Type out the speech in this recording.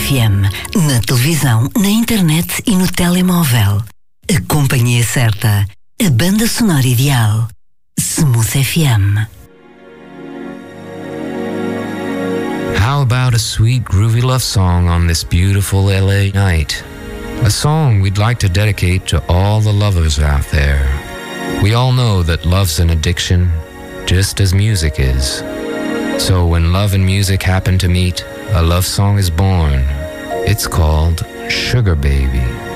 FM, na televisão, na internet e no telemóvel. A companhia certa, a banda sonora ideal. Smooth FM. How about a sweet, groovy love song on this beautiful LA night? A song we'd like to dedicate to all the lovers out there. We all know that love's an addiction, just as music is. So when love and music happen to meet, a love song is born. It's called Sugar Baby.